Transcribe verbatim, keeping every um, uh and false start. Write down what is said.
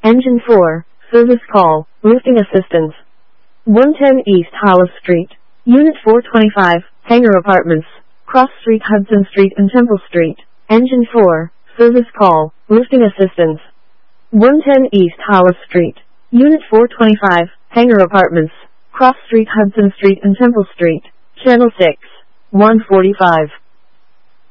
Engine four, service call, roofing assistance. one ten East Hollis Street, Unit four twenty-five, Hangar Apartments, Cross Street, Hudson Street and Temple Street. Engine four, service call, roofing assistance. one ten East Hollis Street, Unit four twenty-five, Hangar Apartments, Cross Street, Hudson Street and Temple Street. Channel six, one forty-five.